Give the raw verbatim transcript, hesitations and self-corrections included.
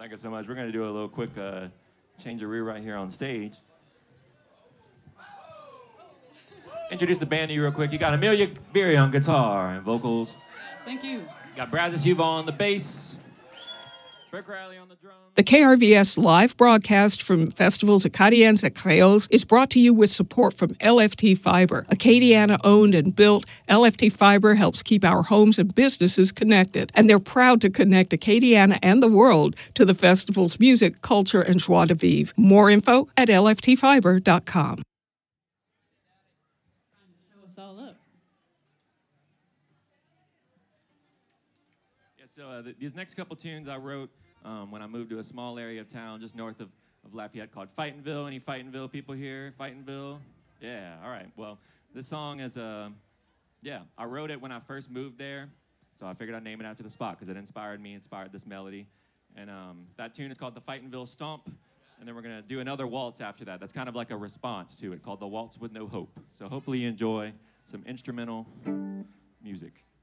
Thank you so much. We're going to do a little quick uh, change of rear right here on stage. Introduce the band to you real quick. You got Amelia Beery on guitar and vocals. Thank you. You got Brazos Huva on the bass. Rick Riley on the drums. The K R V S live broadcast from festivals Acadians et Creoles is brought to you with support from L F T Fiber. Acadiana-owned and built, L F T Fiber helps keep our homes and businesses connected, and they're proud to connect Acadiana and the world to the festival's music, culture, and joie de vivre. More info at L F T fiber dot com. Show us all up. Yeah, so uh, th- these next couple tunes I wrote um, when I moved to a small area of town just north of, of Lafayette called Fightonville. Any Fightonville people here? Fightonville? Yeah, all right. Well, this song is, uh, yeah, I wrote it when I first moved there, so I figured I'd name it after the spot because it inspired me, inspired this melody. And um, that tune is called the Fightonville Stomp, and then we're going to do another waltz after that. That's kind of like a response to it called the Waltz with No Hope. So hopefully you enjoy some instrumental music.